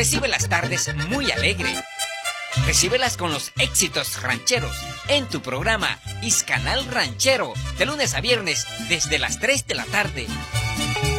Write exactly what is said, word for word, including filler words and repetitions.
Recibe las tardes muy alegre. Recíbelas con los éxitos rancheros en tu programa Iscanal Ranchero, de lunes a viernes desde las tres de la tarde.